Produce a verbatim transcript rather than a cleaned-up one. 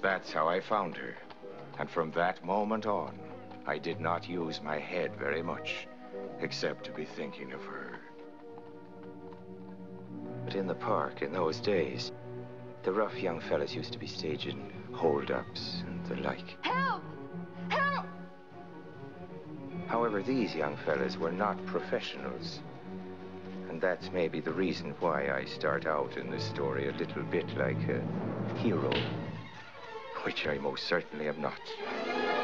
That's how I found her. And from that moment on, I did not use my head very much, except to be thinking of her. But in the park in those days, the rough young fellas used to be staging hold-ups and the like. Help! Help! However, these young fellas were not professionals. And that's maybe the reason why I start out in this story a little bit like a hero, which I most certainly am not.